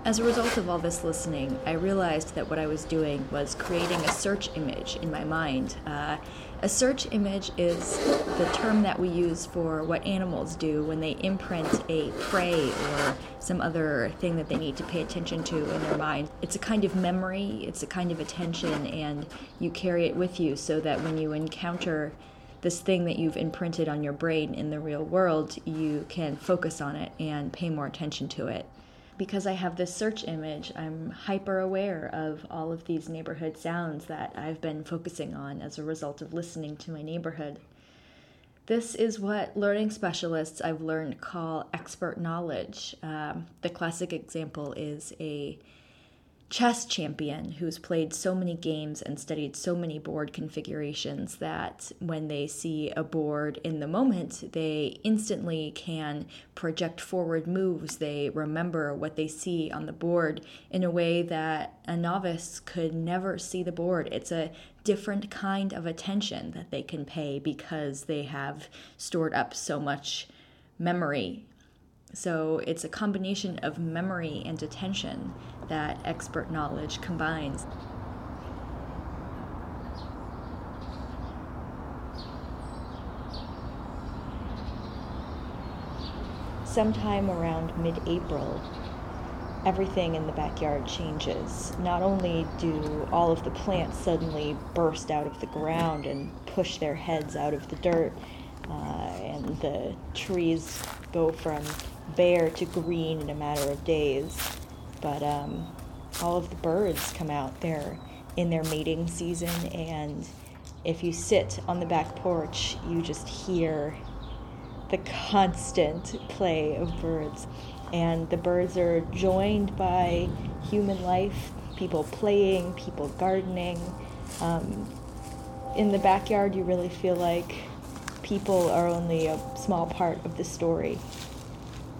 As a result of all this listening, I realized that what I was doing was creating a search image in my mind. A search image is the term that we use for what animals do when they imprint a prey or some other thing that they need to pay attention to in their mind. It's a kind of memory, it's a kind of attention, and you carry it with you so that when you encounter this thing that you've imprinted on your brain in the real world, you can focus on it and pay more attention to it. Because I have this search image, I'm hyper aware of all of these neighborhood sounds that I've been focusing on as a result of listening to my neighborhood. This is what learning specialists I've learned call expert knowledge. The classic example is a chess champion who's played so many games and studied so many board configurations that when they see a board in the moment, they instantly can project forward moves. They remember what they see on the board in a way that a novice could never see the board. It's a different kind of attention that they can pay because they have stored up so much memory. So it's a combination of memory and attention that expert knowledge combines. Sometime around mid-April, everything in the backyard changes. Not only do all of the plants suddenly burst out of the ground and push their heads out of the dirt, and the trees go from bare to green in a matter of days, but all of the birds come out. They're in their mating season, and if you sit on the back porch, you just hear the constant play of birds. And the birds are joined by human life, people playing, people gardening. In the backyard, you really feel like people are only a small part of the story.